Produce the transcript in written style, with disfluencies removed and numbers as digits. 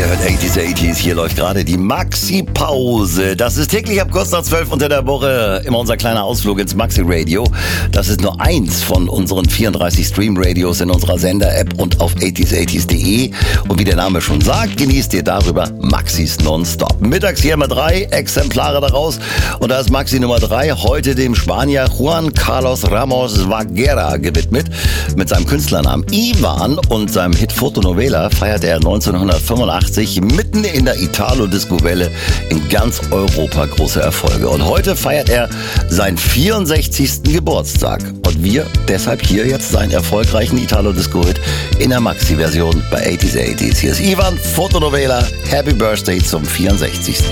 hört 80s. Hier läuft gerade die Maxi-Pause. Das ist täglich ab kurz nach 12 unter der Woche immer unser kleiner Ausflug ins Maxi-Radio. Das ist nur eins von unseren 34 Stream-Radios in unserer Sender-App und auf 80s80s.de. Und wie der Name schon sagt, genießt ihr darüber Maxis nonstop. Mittags hier immer 3 Exemplare daraus. Und da ist Maxi Nummer 3 heute dem Spanier Juan Carlos Ramos Vaquera gewidmet. Mit seinem Künstlernamen Ivan und seinem Hit Fotonovela feierte er 1985 mitten in der Italo-Disco-Welle in ganz Europa große Erfolge. Und heute feiert er seinen 64. Geburtstag. Und wir deshalb hier jetzt seinen erfolgreichen Italo-Disco-Hit in der Maxi-Version bei 80s. Hier ist Ivan, Fotonovela, Happy Birthday zum 64.